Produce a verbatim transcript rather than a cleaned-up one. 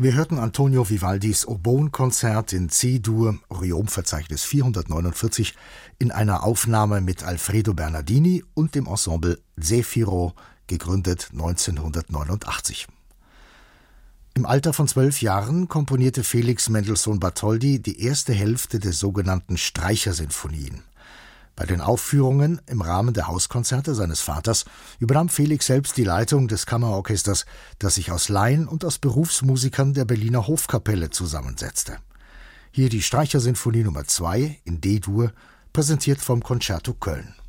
Wir hörten Antonio Vivaldis Oboenkonzert in C-Dur, Orion-Verzeichnis vierhundertneunundvierzig, in einer Aufnahme mit Alfredo Bernardini und dem Ensemble Zefiro, gegründet neunzehnhundertneunundachtzig. Im Alter von zwölf Jahren komponierte Felix Mendelssohn Bartholdy die erste Hälfte der sogenannten Streichersinfonien. Bei den Aufführungen im Rahmen der Hauskonzerte seines Vaters übernahm Felix selbst die Leitung des Kammerorchesters, das sich aus Laien und aus Berufsmusikern der Berliner Hofkapelle zusammensetzte. Hier die Streichersinfonie Nummer zwei in D-Dur, präsentiert vom Concerto Köln.